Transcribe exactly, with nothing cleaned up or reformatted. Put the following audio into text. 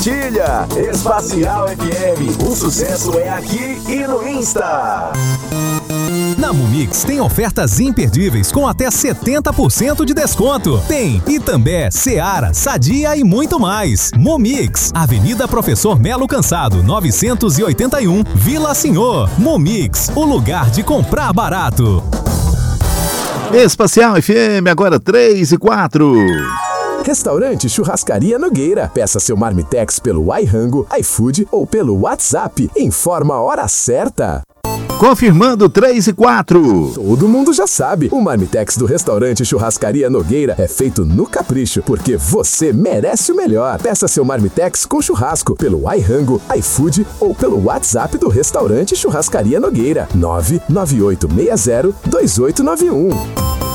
Compartilha! Espacial F M, o sucesso é aqui e no Insta. Na Mumix tem ofertas imperdíveis com até setenta por cento de desconto. Tem Itambé, Seara, Sadia e muito mais. Mumix, Avenida Professor Melo Cansado, novecentos e oitenta e um, Vila Senhor. Mumix, o lugar de comprar barato. Espacial F M, agora três e quatro. Restaurante Churrascaria Nogueira. Peça seu Marmitex pelo iRango, iFood ou pelo WhatsApp. Informa a hora certa. Confirmando três e quatro. Todo mundo já sabe, o Marmitex do Restaurante Churrascaria Nogueira é feito no capricho, porque você merece o melhor. Peça seu Marmitex com churrasco pelo iRango, iFood ou pelo WhatsApp do Restaurante Churrascaria Nogueira. nove nove oito seis zero dois oito nove um.